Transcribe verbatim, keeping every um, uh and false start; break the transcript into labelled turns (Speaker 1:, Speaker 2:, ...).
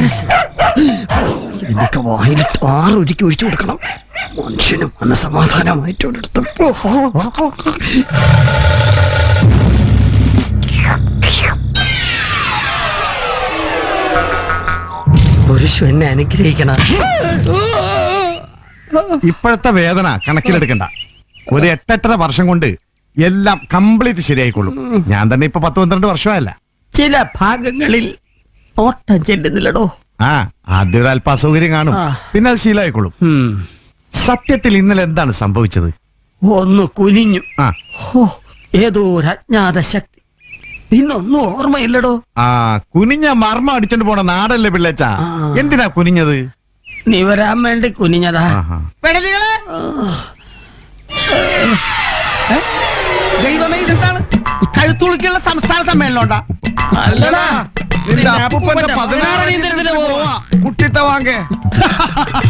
Speaker 1: ഇതിന്റെയൊക്കെ വായിലിട്ട് ആറൊരുക്കി ഒഴിച്ചു കൊടുക്കണം. മനുഷ്യന് മനസമാധാനമായിട്ടൊരിടത്ത് പുരുഷ എന്നെ അനുഗ്രഹിക്കണം.
Speaker 2: ഇപ്പോഴത്തെ വേദന കണക്കിലെടുക്കണ്ട. ഒരു എട്ടെട്ടര വർഷം കൊണ്ട് എല്ലാം കംപ്ലീറ്റ് ശരിയായിക്കൊള്ളും. ഞാൻ തന്നെ ഇപ്പൊ പത്ത് പന്ത്രണ്ട് വർഷമല്ല.
Speaker 1: ചില ഭാഗങ്ങളിൽ ഓട്ടം ചെല്ലുന്നില്ലടോ.
Speaker 2: ആ ആദ്യം ഒരു അല്പ അസൗകര്യം കാണും, പിന്നെ അത് ശീലമായിക്കൊള്ളും. സത്യത്തിൽ ഇന്നലെ എന്താണ് സംഭവിച്ചത്?
Speaker 1: ഒന്ന് കുനിഞ്ഞു.
Speaker 2: ആ
Speaker 1: ഏതോ ഒരു അജ്ഞാത ശക്തി. പിന്നൊന്നും ഓർമ്മയില്ലടോ.
Speaker 2: ആ കുനിഞ്ഞ മർമ്മം അടിച്ചോണ്ട് പോണ നാടല്ലേ പിള്ളേച്ച? എന്തിനാ കുനിഞ്ഞത്?
Speaker 1: നീ വരാൻ വേണ്ടി കുനിഞ്ഞതാ.
Speaker 3: ദൈവമേ, ഇതെന്താണ്? കഴുത്തുളുക്കിയുള്ള സംസ്ഥാന സമ്മേളനം
Speaker 2: അല്ലടാ, നിന്റെ അപ്പൂപ്പന്റെ പതിനാറ് കുട്ടിത്ത വാങ്ങേ.